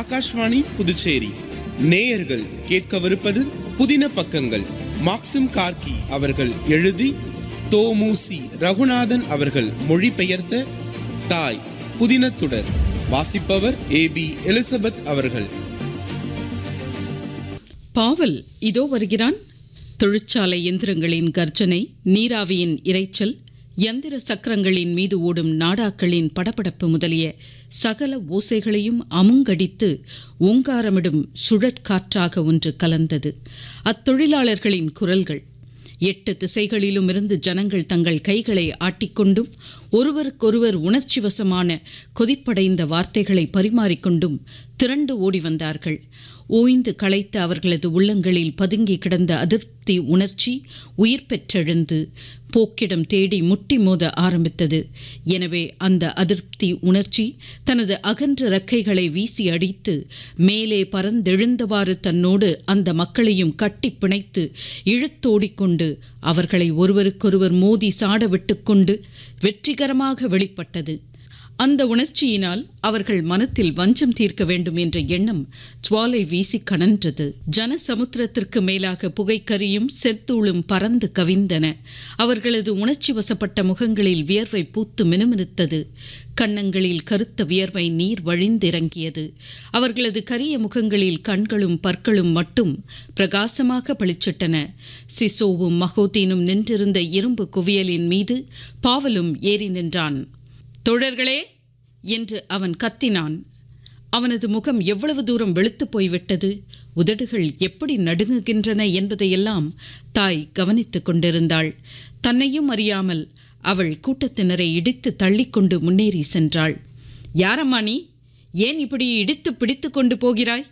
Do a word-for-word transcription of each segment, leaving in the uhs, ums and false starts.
ஆகாஷ்வாணி புதுச்சேரி. நேயர்கள் கேட்கவிருப்பது புதின பக்கங்கள். மாக்சிம் கார்கி அவர்கள் எழுதி தோமுசி ரகுநாதன் அவர்கள் மொழிபெயர்த்த தாய் புதினத்துடர். வாசிப்பவர் ஏ பி எலிசபெத் அவர்கள். பாவல் இதோ வருகிறான். தொழிற்சாலை எந்திரங்களின் கர்ஜனை, நீராவியின் இரைச்சல், யந்திர சக்கரங்களின் மீது ஓடும் நாடாக்களின் படபடப்பு முதலிய சகல ஓசைகளையும் அமுங்கடித்து ஓங்காரமிடும் சுழற்காற்றாக ஒன்று கலந்தது. அத்தொழிலாளர்களின் குரல்கள். எட்டு திசைகளிலும் இருந்து ஜனங்கள் தங்கள் கைகளை ஆட்டிக்கொண்டும் ஒருவருக்கொருவர் உணர்ச்சி வசமான கொதிப்படைந்த வார்த்தைகளை பரிமாறிக்கொண்டும் திரண்டு ஓடி வந்தார்கள். ஓய்ந்து களைத்த அவர்களது உள்ளங்களில் பதுங்கி கிடந்த அதிருப்தி உணர்ச்சி உயிர் பெற்றெழுந்து போக்கிடம் தேடி முட்டி மோத ஆரம்பித்தது. எனவே அந்த அதிருப்தி உணர்ச்சி தனது அகன்ற இறக்கைகளை வீசி அடித்து மேலே பறந்தெழுந்தவாறு தன்னோடு அந்த மக்களையும் கட்டி பிணைத்து இழுத்தோடிக்கொண்டு அவர்களை ஒருவருக்கொருவர் மோதி சாட விட்டுக்கொண்டு வெற்றிகரமாக வெளிப்பட்டது. அந்த உணர்ச்சியினால் அவர்கள் மனத்தில் வஞ்சம் தீர்க்க வேண்டும் என்ற எண்ணம் ஜுவாலை வீசி கனன்றது. ஜனசமுத்திரத்திற்கு மேலாக புகைக்கரியும் செத்தூளும் பறந்து கவிந்தன. அவர்களது உணர்ச்சி வசப்பட்ட முகங்களில் வியர்வை பூத்து மினுமினுத்தது. கன்னங்களில் கருத்த வியர்வை நீர் வழிந்திறங்கியது. அவர்களது கரிய முகங்களில் கண்களும் பற்களும் மட்டும் பிரகாசமாக பளிச்சிட்டன. சிசோவும் மகோதீனும் நின்றிருந்த இரும்பு குவியலின் மீது பாவலும் ஏறி நின்றான். தோழர்களே என்று அவன் கத்தினான். அவனது முகம் எவ்வளவு தூரம் வெளுத்து போய்விட்டது, உதடுகள் எப்படி நடுங்குகின்றன என்பதையெல்லாம் தாய் கவனித்துக் கொண்டிருந்தாள். தன்னையும் அறியாமல் அவள் கூட்டத்தினரை இடித்து தள்ளிக்கொண்டு முன்னேறி சென்றாள். யாரம்மா நீ? ஏன் இப்படி இடித்து பிடித்து கொண்டு போகிறாய்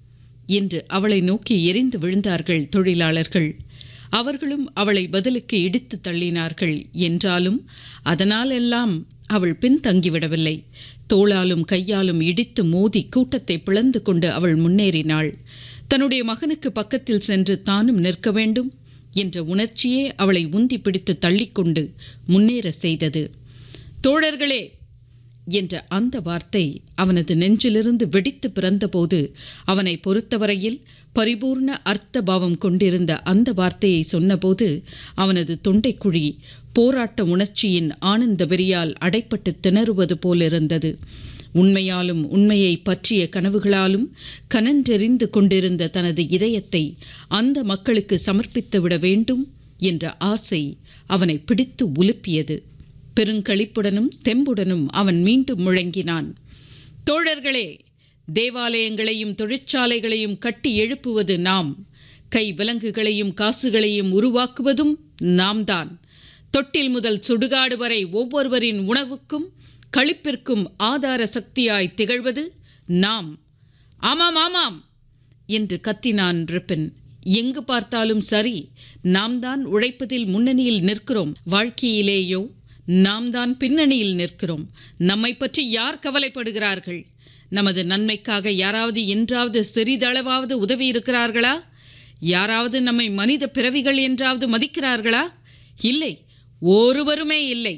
என்று அவளை நோக்கி எரிந்து விழுந்தார்கள் தொழிலாளர்கள். அவர்களும் அவளை பதிலுக்கு இடித்து தள்ளினார்கள். என்றாலும் அதனால் எல்லாம் அவள் பின் தங்கிவிடவில்லை. தோளாலும் கையாலும் இடித்து மோதி கூட்டத்தை பிளந்து கொண்டு அவள் முன்னேறினாள். தன்னுடைய மகனுக்கு பக்கத்தில் சென்று தானும் நிற்க வேண்டும் என்ற உணர்ச்சியே அவளை உந்தி பிடித்து தள்ளிக்கொண்டு முன்னேற செய்தது. தோழர்களே என்ற அந்த வார்த்தை அவனது நெஞ்சிலிருந்து வெடித்து பிறந்தபோது அவனை பொறுத்தவரையில் பரிபூர்ண அர்த்த பாவம் கொண்டிருந்த அந்த வார்த்தையை சொன்னபோது அவனது தொண்டைக்குழி போராட்ட உணர்ச்சியின் ஆனந்த வெறியால் அடைப்பட்டு திணறுவது போலிருந்தது. உண்மையாலும் உண்மையை பற்றிய கனவுகளாலும் கனன்றெறிந்து கொண்டிருந்த தனது இதயத்தை அந்த மக்களுக்கு சமர்ப்பித்துவிட வேண்டும் என்ற ஆசை அவனை பிடித்து உலுப்பியது. பெருங்களிப்புடனும் தெம்புடனும் அவன் மீண்டும் முழங்கினான். தோழர்களே, தேவாலயங்களையும் தொழிற்சாலைகளையும் கட்டி எழுப்புவது நாம். கை விலங்குகளையும் காசுகளையும் உருவாக்குவதும் நாம் தான். தொட்டில் முதல் சுடுகாடு வரை ஒவ்வொருவரின் உணவுக்கும் களிப்பிற்கும் ஆதார சக்தியாய் திகழ்வது நாம். ஆமாம் ஆமாம் என்று கத்தினான் ரிப்பன். எங்கு பார்த்தாலும் சரி, நாம் தான் உழைப்பதில் முன்னணியில் நிற்கிறோம். வாழ்க்கையிலேயோ நாம் தான் பின்னணியில் நிற்கிறோம். நம்மை பற்றி யார் கவலைப்படுகிறார்கள்? நமது நன்மைக்காக யாராவது என்றாவது சிறிதளவாவது உதவி இருக்கிறார்களா? யாராவது நம்மை மனித பிறவிகள் என்றாவது மதிக்கிறார்களா? இல்லை, ஒருவருமே இல்லை,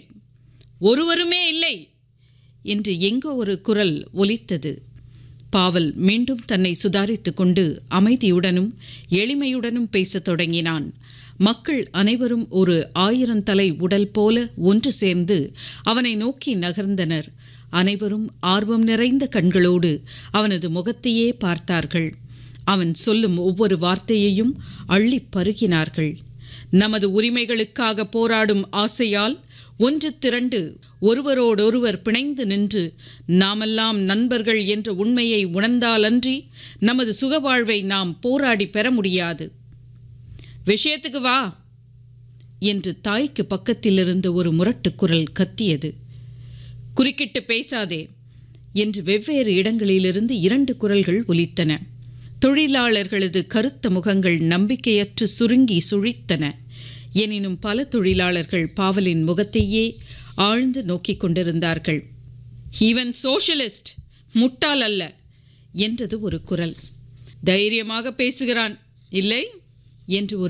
ஒருவருமே இல்லை என்று எங்கோ ஒரு குரல் ஒலித்தது. பாவல் மீண்டும் தன்னை சுதாரித்து கொண்டு அமைதியுடனும் எளிமையுடனும் பேசத் தொடங்கினான். மக்கள் அனைவரும் ஒரு ஆயிரந்தலை உடல் போல ஒன்று சேர்ந்து அவனை நோக்கி நகர்ந்தனர். அனைவரும் ஆர்வம் நிறைந்த கண்களோடு அவனது முகத்தையே பார்த்தார்கள். அவன் சொல்லும் ஒவ்வொரு வார்த்தையையும் அள்ளி பருகினார்கள். நமது உரிமைகளுக்காக போராடும் ஆசையால் ஒன்று திரண்டு ஒருவரோடொருவர் பிணைந்து நின்று நாமெல்லாம் நண்பர்கள் என்ற உண்மையை உணர்ந்தாலன்றி நமது சுகவாழ்வை நாம் போராடி பெற முடியாது. விஷயத்துக்கு வா என்று தாய்க்கு பக்கத்திலிருந்து ஒரு முரட்டு குரல் கத்தியது. குறுக்கிட்டு பேசாதே என்று வெவ்வேறு இடங்களிலிருந்து இரண்டு குரல்கள் ஒலித்தன. தொழிலாளர்களது கருத்த முகங்கள் நம்பிக்கையற்று சுருங்கி சுழித்தன. எனினும் பல தொழிலாளர்கள் பாவலின் முகத்தையே ஆழ்ந்து நோக்கிக் கொண்டிருந்தார்கள். இவன் சோஷலிஸ்ட், முட்டாள் அல்ல என்றது ஒரு குரல். தைரியமாக பேசுகிறான் இல்லை என்று ஒரு